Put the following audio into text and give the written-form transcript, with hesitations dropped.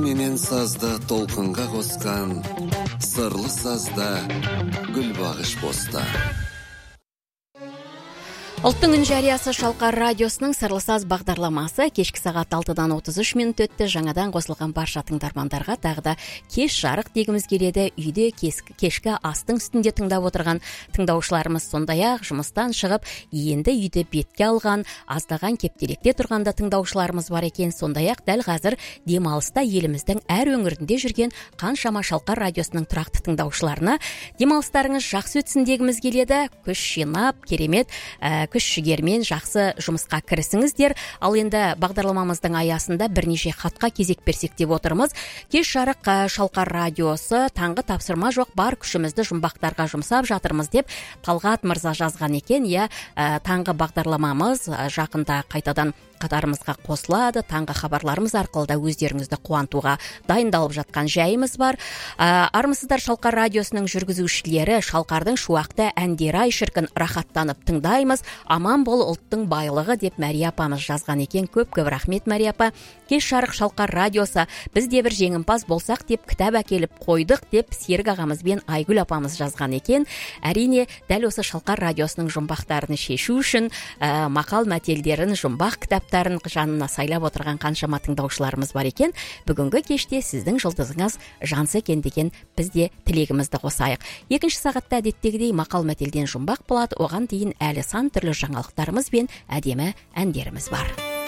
менен сазды толқынға қосқан, сырлы сазда гүл бағыш боста. Ұлттың үн жариясы Шалқар радиосының Сырлы саз бағдарламасы кешкі сағат 6-дан 33 минут өтті. Жаңадан қосылған барша тыңдармандарға тағы да кеш жарық дегіміз келеді. Үйде кешкі астың үстінде тыңдап отырған тыңдаушыларымыз, сондай-ақ жұмыстан шығып, енді үйде бетке алған, аздаған кептелекте тұрғанда тыңдаушыларымыз бар екен. Сондай-ақ дәл қазір демалыста еліміздің әр өңірінде жүрген қаншама Шалқар радиосының тұрақты тыңдаушыларына демалыстарыңыз жақсы өтсін дегіміз келеді. Күш жинап, керемет күш-жігермен жақсы жұмысқа кірісіңіздер. Ал енді бағдарламамыздың аясында бірнеше хатқа кезек берсек деп отырмыз. Кеш жарық Шалқар радиосы таңғы тапсырма жоқ, бар күшімізді жұмбақтарға жұмсап жатырмыз деп Талғат мырза жазған екен. Таңғы бағдарламамыз жақында қайтадан қатарымызға қосылады. Таңғы хабарларымыз арқылы да өздеріңізді қуантуға дайындалып жатқан жайымыз бар. Армысыздар Шалқар радиосының жүргізушілері, Шалқардың шуақты әндері ай шіркін рахаттанып тыңдаймыз. Аман бол ұлттың байлығы деп Мәрия апамыз жазған екен. Көп рахмет Мәрия апа. Кеш жарық Шалқар радиосы, біз де бір жеңімпаз болсақ деп кітап әкеліп қойдық деп Серік ағамыз бен Айгүл апамыз жазған екен. Әрине, дәл осы Шалқар радиосының жұмбақтарын шешу үшін мақал мәтелдерін, жұмбақ кітаптарын жанына сайлап отырған қаншама тыңдаушыларымыз бар екен. Бүгінгі кеште сіздің жұлдызыңыз жансы екен деген біз де тілегімізді қосайық. Екінші сағатта әдеттегідей мақал мәтелден жұмбақ болады. Оған дейін әлі сан түрлі жаңалықтарымыз бен әдемі әндеріміз бар.